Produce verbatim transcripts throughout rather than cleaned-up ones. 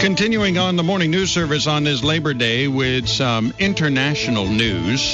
Continuing on the morning news service on this Labor Day with some international news.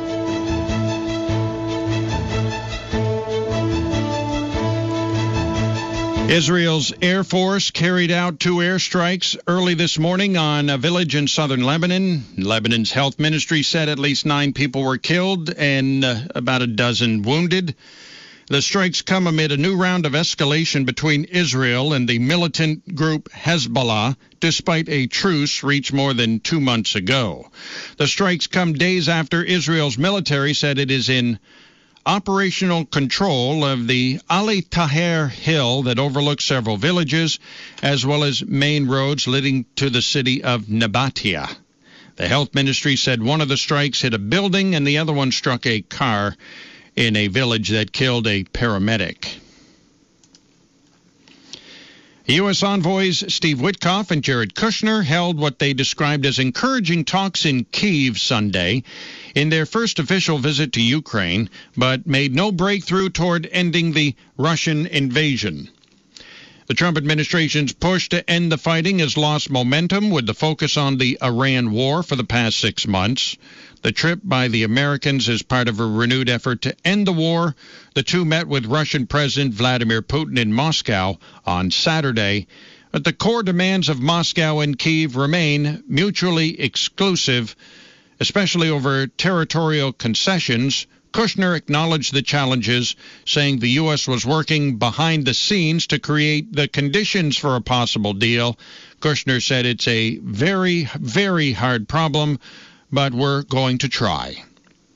Israel's Air Force carried out two airstrikes early this morning on a village in southern Lebanon. Lebanon's health ministry said at least nine people were killed and uh, about a dozen wounded. The strikes come amid a new round of escalation between Israel and the militant group Hezbollah, despite a truce reached more than two months ago. The strikes come days after Israel's military said it is in operational control of the Ali Taher Hill that overlooks several villages, as well as main roads leading to the city of Nabatea. The health ministry said one of the strikes hit a building and the other one struck a car in a village that killed a paramedic. U S envoys Steve Witkoff and Jared Kushner held what they described as encouraging talks in Kyiv Sunday in their first official visit to Ukraine, but made no breakthrough toward ending the Russian invasion. The Trump administration's push to end the fighting has lost momentum with the focus on the Iran war for the past six months. The trip by the Americans is part of a renewed effort to end the war. The two met with Russian President Vladimir Putin in Moscow on Saturday. But the core demands of Moscow and Kyiv remain mutually exclusive, especially over territorial concessions. Kushner acknowledged the challenges, saying the U S was working behind the scenes to create the conditions for a possible deal. Kushner said it's a very, very hard problem, but we're going to try.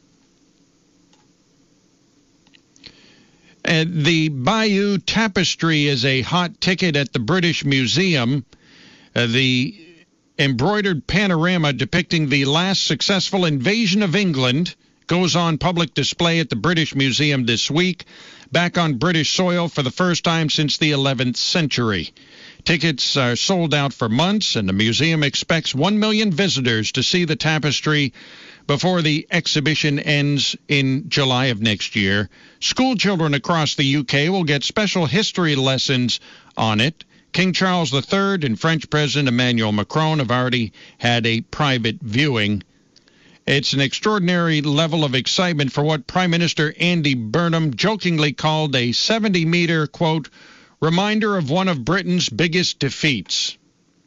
And the Bayeux Tapestry is a hot ticket at the British Museum. Uh, the embroidered panorama depicting the last successful invasion of England goes on public display at the British Museum this week, back on British soil for the first time since the eleventh century. Tickets are sold out for months, and the museum expects one million visitors to see the tapestry before the exhibition ends in July of next year. School children across the U K will get special history lessons on it. King Charles the Third and French President Emmanuel Macron have already had a private viewing. It's an extraordinary level of excitement for what Prime Minister Andy Burnham jokingly called a seventy-meter, quote, reminder of one of Britain's biggest defeats.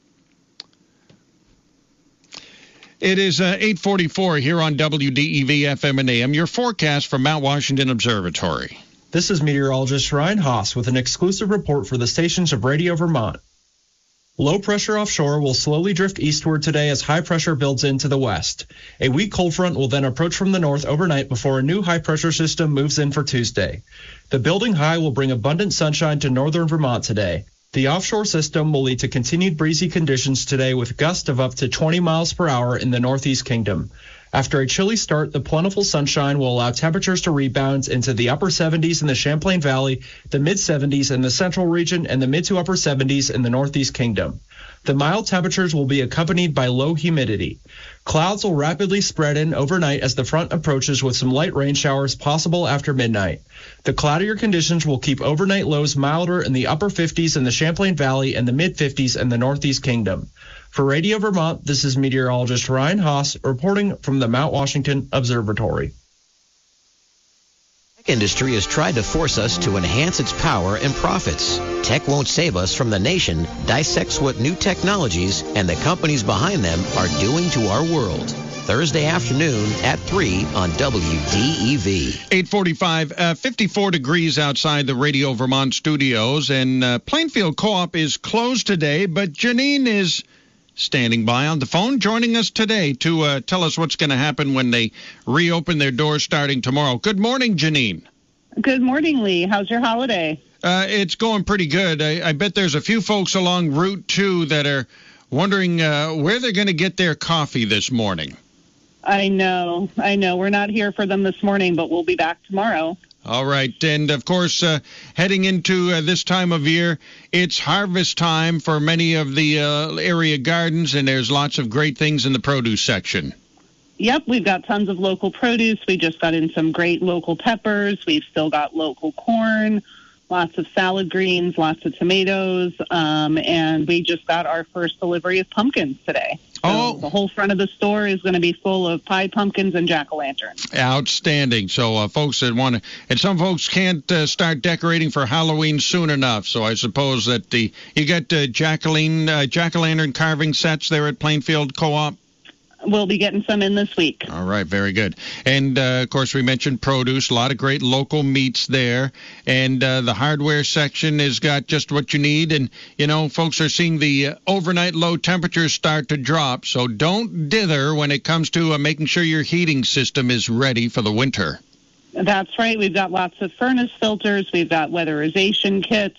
It is uh, eight forty-four here on W D E V F M and A M, your forecast from Mount Washington Observatory. This is meteorologist Ryan Haas with an exclusive report for the stations of Radio Vermont. Low pressure offshore will slowly drift eastward today as high pressure builds into the west. A weak cold front will then approach from the north overnight before a new high pressure system moves in for Tuesday. The building high will bring abundant sunshine to northern Vermont today. The offshore system will lead to continued breezy conditions today with gusts of up to twenty miles per hour in the Northeast Kingdom. After a chilly start, the plentiful sunshine will allow temperatures to rebound into the upper seventies in the Champlain Valley, the mid-seventies in the central region, and the mid to upper seventies in the Northeast Kingdom. The mild temperatures will be accompanied by low humidity. Clouds will rapidly spread in overnight as the front approaches with some light rain showers possible after midnight. The cloudier conditions will keep overnight lows milder in the upper fifties in the Champlain Valley and the mid-fifties in the Northeast Kingdom. For Radio Vermont, this is meteorologist Ryan Haas reporting from the Mount Washington Observatory. The tech industry has tried to force us to enhance its power and profits. Tech Won't Save Us from the Nation dissects what new technologies and the companies behind them are doing to our world. Thursday afternoon at three on W D E V. eight forty-five, uh, fifty-four degrees outside the Radio Vermont studios, and uh, Plainfield Co-op is closed today, but Janine is standing by on the phone, joining us today to uh, tell us what's going to happen when they reopen their doors starting tomorrow. Good morning, Janine. Good morning, Lee. How's your holiday? Uh, it's going pretty good. I, I bet there's a few folks along Route two that are wondering uh, where they're going to get their coffee this morning. I know. I know. We're not here for them this morning, but we'll be back tomorrow. All right. And, of course, uh, heading into uh, this time of year, it's harvest time for many of the uh, area gardens, and there's lots of great things in the produce section. Yep, we've got tons of local produce. We just got in some great local peppers. We've still got local corn, lots of salad greens, lots of tomatoes, um, and we just got our first delivery of pumpkins today. So oh. the whole front of the store is going to be full of pie pumpkins and jack-o'-lanterns. Outstanding. So uh, folks that want to, and some folks can't uh, start decorating for Halloween soon enough. So I suppose that the you got uh, jack-o'-lantern, uh, jack-o'-lantern carving sets there at Plainfield Co-op. We'll be getting some in this week. All right, very good. And, uh, of course, we mentioned produce, a lot of great local meats there. And uh, the hardware section has got just what you need. And, you know, folks are seeing the uh, overnight low temperatures start to drop. So don't dither when it comes to uh, making sure your heating system is ready for the winter. That's right. We've got lots of furnace filters. We've got weatherization kits.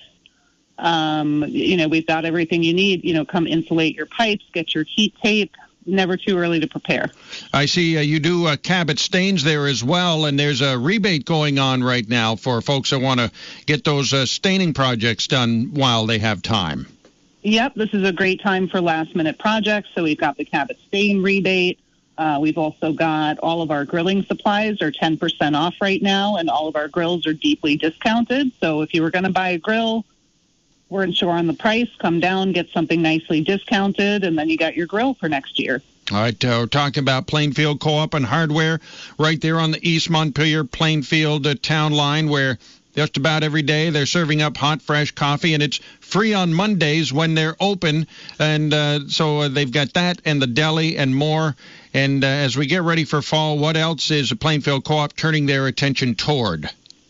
Um, you know, we've got everything you need. You know, come insulate your pipes, get your heat tape. Never too early to prepare. I see uh, you do uh, Cabot stains there as well, and there's a rebate going on right now for folks that want to get those uh, staining projects done while they have time. Yep, this is a great time for last-minute projects. So we've got the Cabot stain rebate. Uh, we've also got all of our grilling supplies are ten percent off right now, and all of our grills are deeply discounted. So if you were going to buy a grill, weren't sure on the price, come down, get something nicely discounted, and then you got your grill for next year. All right, uh, we're talking about Plainfield Co-op and Hardware right there on the East Montpelier Plainfield uh, town line, where just about every day they're serving up hot, fresh coffee, and it's free on Mondays when they're open. And uh, so uh, they've got that and the deli and more. And uh, as we get ready for fall, what else is Plainfield Co-op turning their attention toward?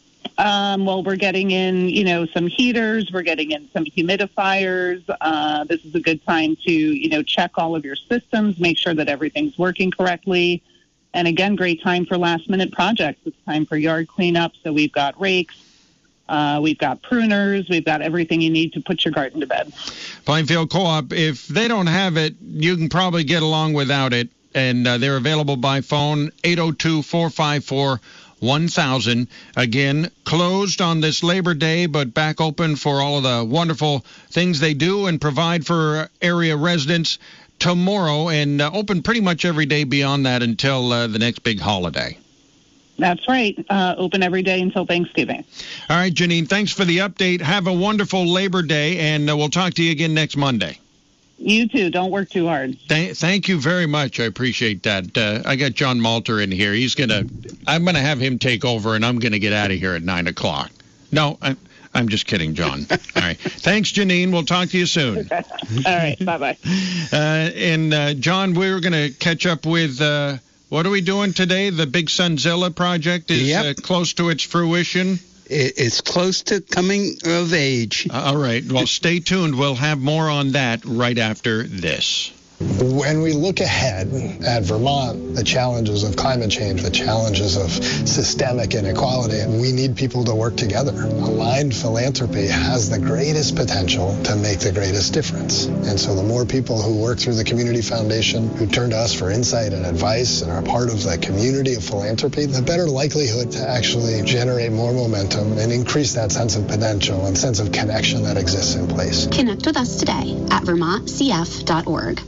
Um, well, we're getting in, you know, some heaters. We're getting in some humidifiers. Uh, this is a good time to, you know, check all of your systems, make sure that everything's working correctly. And again, great time for last-minute projects. It's time for yard cleanup. So we've got rakes. Uh, we've got pruners. We've got everything you need to put your garden to bed. Plainfield Co-op, if they don't have it, you can probably get along without it. And uh, they're available by phone, eight oh two, four five four, one thousand. Again, closed on this Labor Day, but back open for all of the wonderful things they do and provide for area residents tomorrow, and uh, open pretty much every day beyond that until uh, the next big holiday. That's right. Uh, open every day until Thanksgiving. All right, Janine, thanks for the update. Have a wonderful Labor Day, and uh, we'll talk to you again next Monday. You too. Don't work too hard. Th- thank you very much. I appreciate that. Uh, I got John Malter in here. He's gonna. I'm gonna have him take over, and I'm gonna get out of here at nine o'clock. No, I'm. I'm just kidding, John. All right. Thanks, Janine. We'll talk to you soon. All right. Bye bye. Uh, and uh, John, we're gonna catch up with. Uh, what are we doing today? The Big Sunzilla project is yep. uh, close to its fruition. It's close to coming of age. All right. Well, stay tuned. We'll have more on that right after this. When we look ahead at Vermont, the challenges of climate change, the challenges of systemic inequality, we need people to work together. Aligned philanthropy has the greatest potential to make the greatest difference. And so the more people who work through the Community Foundation, who turn to us for insight and advice and are part of the community of philanthropy, the better likelihood to actually generate more momentum and increase that sense of potential and sense of connection that exists in place. Connect with us today at vermont c f dot org.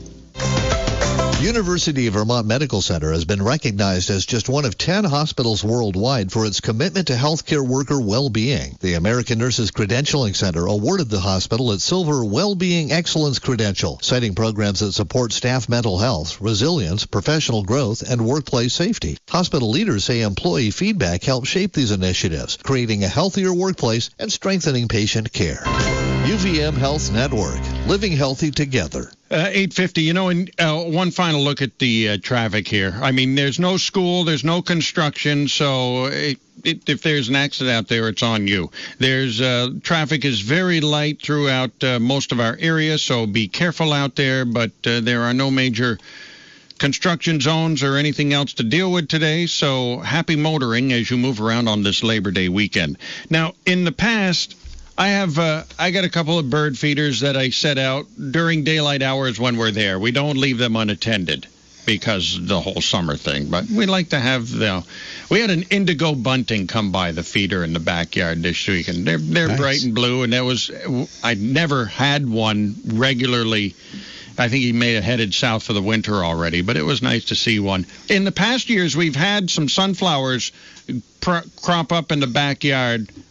University of Vermont Medical Center has been recognized as just one of ten hospitals worldwide for its commitment to healthcare worker well-being. The American Nurses Credentialing Center awarded the hospital its Silver Well-Being Excellence Credential, citing programs that support staff mental health, resilience, professional growth, and workplace safety. Hospital leaders say employee feedback helps shape these initiatives, creating a healthier workplace and strengthening patient care. U V M Health Network, living healthy together. Uh, eight fifty, you know, and uh, one final look at the uh, traffic here. I mean, there's no school, there's no construction, so it, it, if there's an accident out there, it's on you. There's uh, traffic is very light throughout uh, most of our area, so be careful out there, but uh, there are no major construction zones or anything else to deal with today, so happy motoring as you move around on this Labor Day weekend. Now, in the past, I have uh, I got a couple of bird feeders that I set out during daylight hours when we're there. We don't leave them unattended because the whole summer thing. But we like to have the. We had an indigo bunting come by the feeder in the backyard this week, and they're they're nice. Bright and blue. And there was I never had one regularly. I think he may have headed south for the winter already, but it was nice to see one. In the past years, we've had some sunflowers pr- crop up in the backyard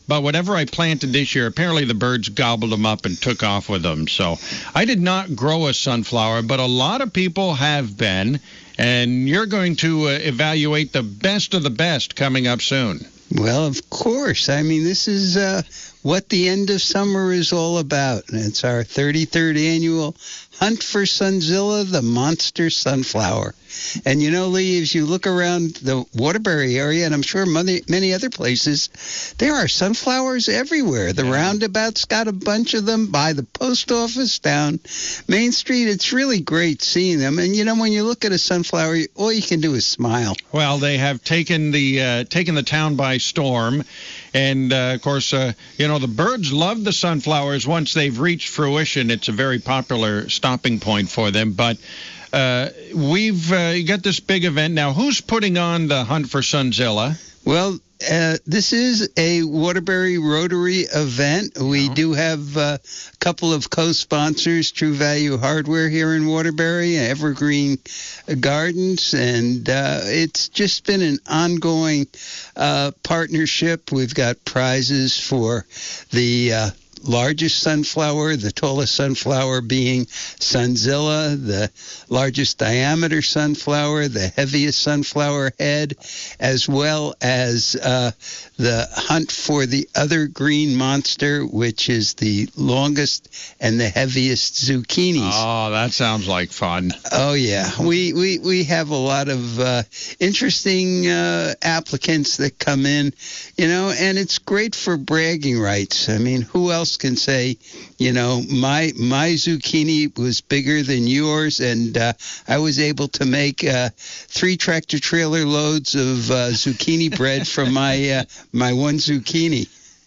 but whatever I planted this year, apparently the birds gobbled them up and took off with them. So I did not grow a sunflower, but a lot of people have been, and you're going to uh, evaluate the best of the best coming up soon. Well, of course. I mean, this is uh, what the end of summer is all about. And it's our thirty-third annual Hunt for Sunzilla, the monster sunflower. And, you know, Lee, as you look around the Waterbury area, and I'm sure many, many other places, there are sunflowers everywhere. The yeah. roundabout's got a bunch of them by the post office down Main Street. It's really great seeing them. And, you know, when you look at a sunflower, all you can do is smile. Well, they have taken the uh, taken the town by storm. And, uh, of course, uh, you know, the birds love the sunflowers once they've reached fruition. It's a very popular stopping point for them. But uh, we've uh, got this big event now. Who's putting on the Hunt for Sunzilla? Well, uh, this is a Waterbury Rotary event. We Oh. do have uh, a couple of co-sponsors, True Value Hardware here in Waterbury, Evergreen Gardens, and uh, it's just been an ongoing uh, partnership. We've got prizes for the uh, largest sunflower, the tallest sunflower being Sunzilla, the largest diameter sunflower, the heaviest sunflower head, as well as uh, the hunt for the other green monster, which is the longest and the heaviest zucchinis. Oh, that sounds like fun. Oh, yeah. We, we, we have a lot of uh, interesting uh, applicants that come in, you know, and it's great for bragging rights. I mean, who else can say, you know, my my zucchini was bigger than yours, and uh, I was able to make uh, three tractor trailer loads of uh, zucchini bread from my uh, my one zucchini.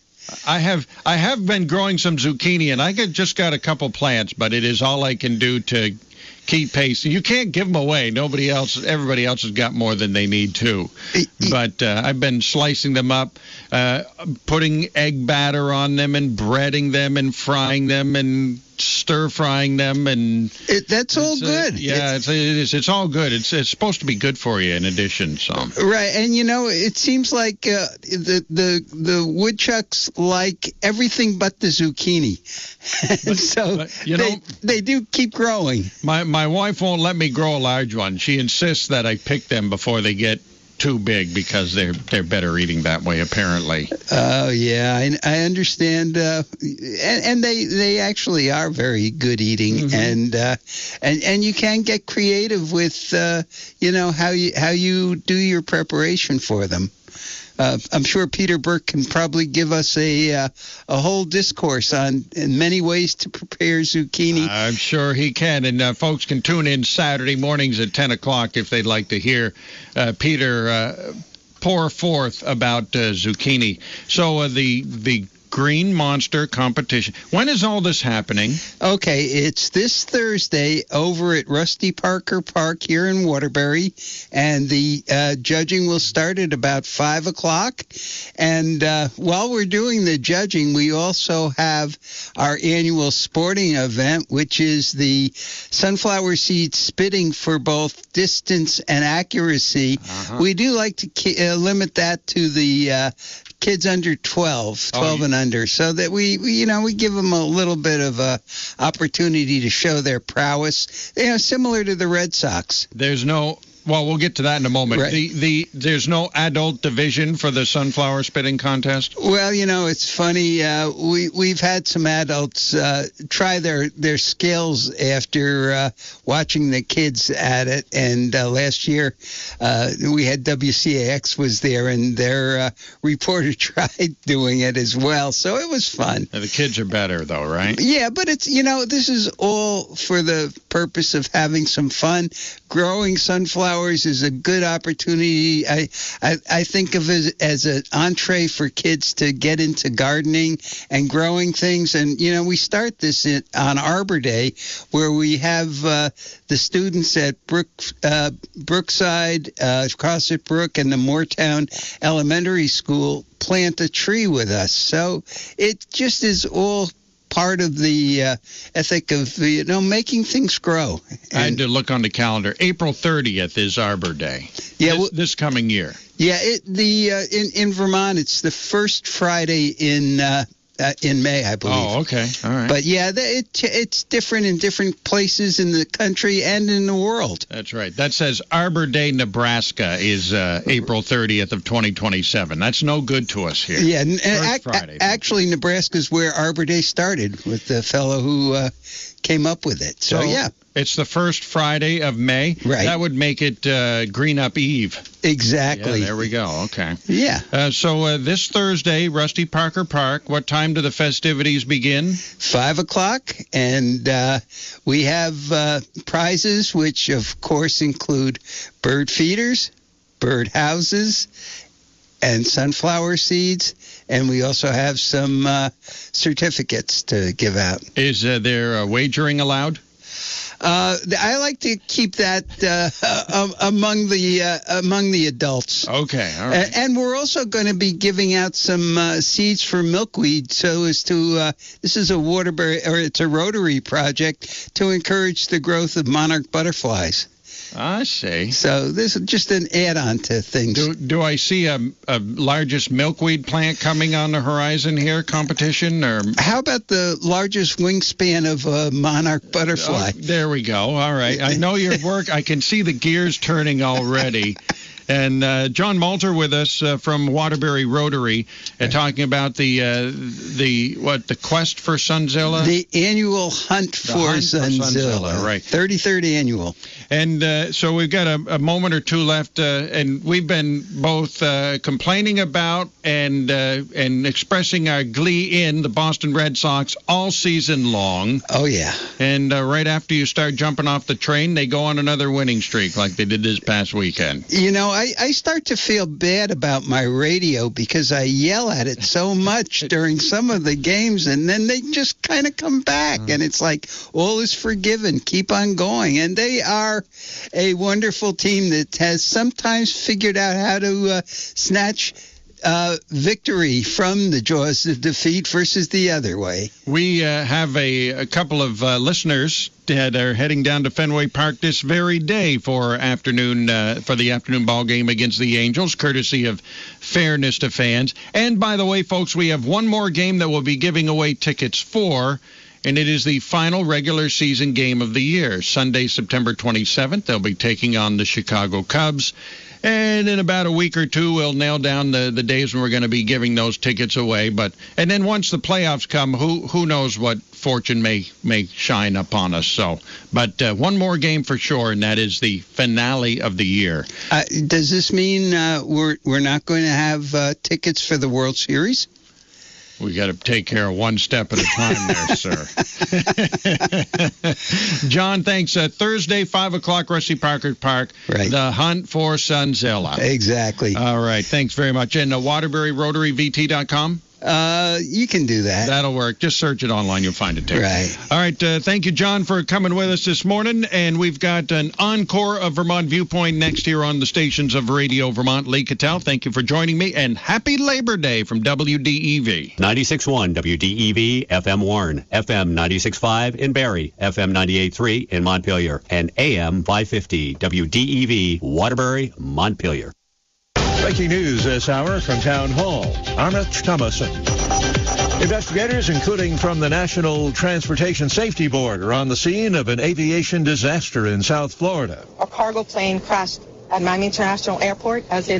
I have I have been growing some zucchini, and I get, just got a couple plants, but it is all I can do to keep pace. You can't give them away. Nobody else, everybody else has got more than they need to. But uh, I've been slicing them up, uh, putting egg batter on them and breading them and frying them and stir frying them, and it, that's all uh, good. yeah, it's, it is. It's all good. It's it's supposed to be good for you in addition. So right, and you know, it seems like uh, the the the woodchucks like everything but the zucchini, but, so but, you they know, they do keep growing. My my wife won't let me grow a large one. She insists that I pick them before they get too big because they're they're better eating that way, apparently. Oh yeah, I, I understand, uh, and, and they they actually are very good eating, mm-hmm. and uh, and and you can get creative with uh, you know how you how you do your preparation for them. Uh, I'm sure Peter Burke can probably give us a uh, a whole discourse on in many ways to prepare zucchini. I'm sure he can, and uh, folks can tune in Saturday mornings at ten o'clock if they'd like to hear uh, Peter uh, pour forth about uh, zucchini. So uh, the the Green Monster competition. When is all this happening? Okay, it's this Thursday over at Rusty Parker Park here in Waterbury, and the uh, judging will start at about five o'clock. And uh, while we're doing the judging, we also have our annual sporting event, which is the sunflower seed spitting for both distance and accuracy. Uh-huh. We do like to ki- uh, limit that to the uh, kids under twelve, twelve oh, and under, so that we, we, you know, we give them a little bit of a opportunity to show their prowess, you know, similar to the Red Sox. There's no, well, we'll get to that in a moment. Right. The the there's no adult division for the sunflower spitting contest? Well, you know, it's funny. Uh, we we've had some adults uh, try their their skills after uh, watching the kids at it. And uh, last year, uh, we had W C A X was there, and their uh, reporter tried doing it as well. So it was fun. Now, the kids are better, though, right? Yeah, but it's, you know, this is all for the purpose of having some fun. Growing sunflowers is a good opportunity. I I, I think of it as an entree for kids to get into gardening and growing things. And, you know, we start this in, on Arbor Day, where we have uh, the students at Brook, uh, Brookside, uh, Crossett Brook, and the Moortown Elementary School plant a tree with us. So it just is all part of the uh, ethic of, you know, making things grow. And I had to look on the calendar. April thirtieth is Arbor Day. Yeah, this, well, this coming year. Yeah, it, the uh, in in Vermont, it's the first Friday in uh, uh, in May, I believe. Oh, okay, all right. But yeah, the, it it's different in different places in the country and in the world. That's right. That says Arbor Day, Nebraska is uh, April thirtieth of twenty twenty-seven. That's no good to us here. Yeah, and, and First ac- Friday. actually, Nebraska's where Arbor Day started with the fellow who uh, came up with it. So, So, yeah. It's the first Friday of May. Right. That would make it uh, Green Up Eve. Exactly. Yeah, there we go. Okay. Yeah. Uh, so uh, this Thursday, Rusty Parker Park, what time do the festivities begin? Five o'clock, and uh, we have uh, prizes, which of course include bird feeders, bird houses, and sunflower seeds, and we also have some uh, certificates to give out. Is uh, there uh, wagering allowed? Uh, I like to keep that uh, among the uh, among the adults. Okay, all right. And we're also going to be giving out some uh, seeds for milkweed, so as to uh, this is a Waterbury or it's a Rotary project to encourage the growth of monarch butterflies. I see. So this is just an add-on to things. Do, do I see a, a largest milkweed plant coming on the horizon here, competition? Or how about the largest wingspan of a monarch butterfly? Oh, there we go. All right. I know your work. I can see the gears turning already. And uh, John Malter with us uh, from Waterbury Rotary, uh, talking about the uh, the what the quest for Sunzilla, the annual hunt the for hunt Sunzilla, for Sunzilla, right? thirty-third annual. And uh, so we've got a, a moment or two left, uh, and we've been both uh, complaining about and uh, and expressing our glee in the Boston Red Sox all season long. Oh yeah. And uh, right after you start jumping off the train, they go on another winning streak like they did this past weekend. You know, I, I start to feel bad about my radio because I yell at it so much during some of the games, and then they just kind of come back, and it's like, all is forgiven, keep on going. And they are a wonderful team that has sometimes figured out how to uh, snatch Uh, victory from the jaws of defeat versus the other way. We uh, have a, a couple of uh, listeners that are heading down to Fenway Park this very day for afternoon uh, for the afternoon ball game against the Angels, courtesy of Fairness to Fans. And by the way, folks, we have one more game that we'll be giving away tickets for, and it is the final regular season game of the year. Sunday, September twenty-seventh, they'll be taking on the Chicago Cubs. And in about a week or two, we'll nail down the, the days when we're going to be giving those tickets away. But and then once the playoffs come, who who knows what fortune may may shine upon us. So, but uh, one more game for sure, and that is the finale of the year. Uh, does this mean uh, we're we're not going to have uh, tickets for the World Series? We got to take care of one step at a time there, sir. John, thanks. Uh, Thursday, five o'clock, Rusty Parker Park. Right. The hunt for Sunzilla. Exactly. All right. Thanks very much. And uh, Waterbury Rotary V T dot com? Uh, you can do that. That'll work. Just search it online. You'll find it there. Right. All right. Uh, thank you, John, for coming with us this morning. And we've got an encore of Vermont Viewpoint next here on the stations of Radio Vermont. Lee Cattell, thank you for joining me. And happy Labor Day from W D E V. ninety-six point one W D E V, F M Warren, F M ninety-six point five in Barrie, F M ninety-eight point three in Montpelier, and A M five fifty W D E V, Waterbury, Montpelier. Breaking news this hour from Town Hall. I'm Rich Thomason. Investigators, including from the National Transportation Safety Board, are on the scene of an aviation disaster in South Florida. A cargo plane crashed at Miami International Airport as it